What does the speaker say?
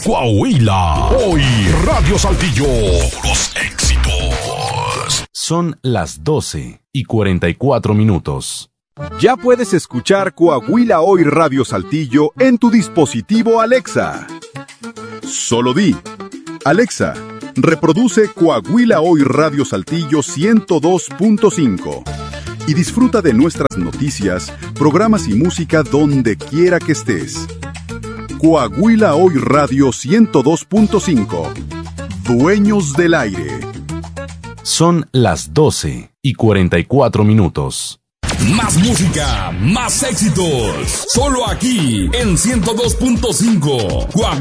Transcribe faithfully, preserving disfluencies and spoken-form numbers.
Coahuila. Hoy Radio Saltillo. Los éxitos. Son las doce y cuarenta y cuatro minutos. Ya puedes escuchar Coahuila Hoy Radio Saltillo en tu dispositivo Alexa. Solo di: Alexa, reproduce Coahuila Hoy Radio Saltillo ciento dos punto cinco y disfruta de nuestras noticias, programas y música donde quiera que estés. Coahuila Hoy Radio ciento dos punto cinco. Dueños del aire. Son las doce y cuarenta y cuatro minutos. Más música, más éxitos. Solo aquí en ciento dos punto cinco.